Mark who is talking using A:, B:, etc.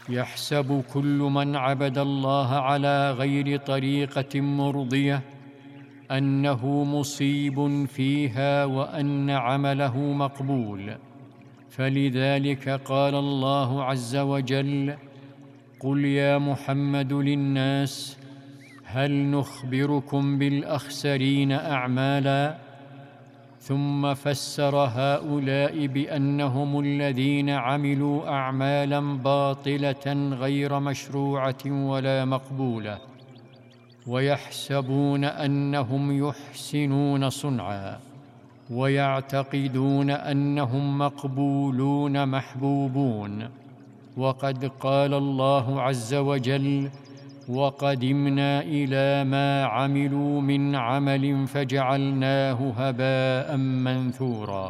A: يحسب كل من عبد الله على غير طريقة مرضية أنه مصيب فيها وأن عمله مقبول. فلذلك قال الله عز وجل: قل يا محمد للناس هل نخبركم بالأخسرين أعمالا؟ ثم فسر هؤلاء بأنهم الذين عملوا أعمالا باطلة غير مشروعة ولا مقبولة، ويحسبون أنهم يحسنون صنعا، ويعتقدون أنهم مقبولون محبوبون. وقد قال الله عز وجل: وقدمنا إلى ما عملوا من عمل فجعلناه هباء منثورا.